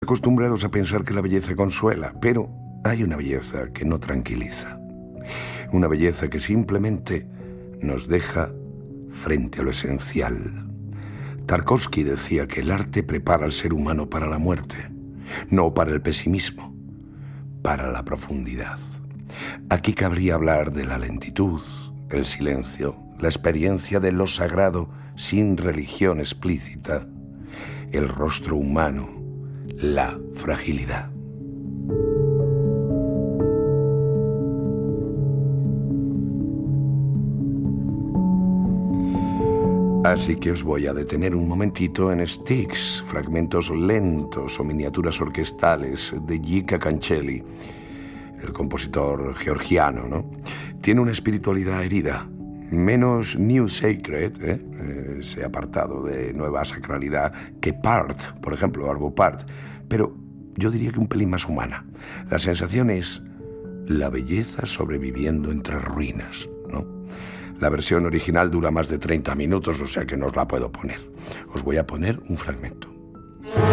acostumbrados a pensar que la belleza consuela, pero hay una belleza que no tranquiliza. Una belleza que simplemente nos deja frente a lo esencial. Tarkovsky decía que el arte prepara al ser humano para la muerte, no para el pesimismo, para la profundidad. Aquí cabría hablar de la lentitud, el silencio, la experiencia de lo sagrado sin religión explícita, el rostro humano, la fragilidad. Así que os voy a detener un momentito en Styx, fragmentos lentos o miniaturas orquestales de Gica Cancelli, el compositor georgiano, ¿no? Tiene una espiritualidad herida, menos New Sacred, ese apartado de nueva sacralidad, que Part, por ejemplo, Arvo Part, pero yo diría que un pelín más humana. La sensación es la belleza sobreviviendo entre ruinas, ¿no? La versión original dura más de 30 minutos, o sea que no os la puedo poner. Os voy a poner un fragmento.